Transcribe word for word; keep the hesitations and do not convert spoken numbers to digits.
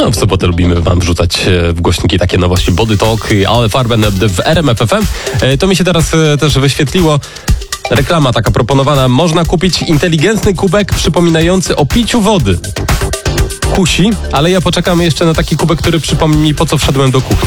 No, w sobotę lubimy wam wrzucać w głośniki takie nowości. Body Talk, ale Farben w R M F F M. To mi się teraz też wyświetliło. Reklama taka proponowana. Można kupić inteligentny kubek przypominający o piciu wody. Kusi, ale ja poczekam jeszcze na taki kubek, który przypomni mi, po co wszedłem do kuchni.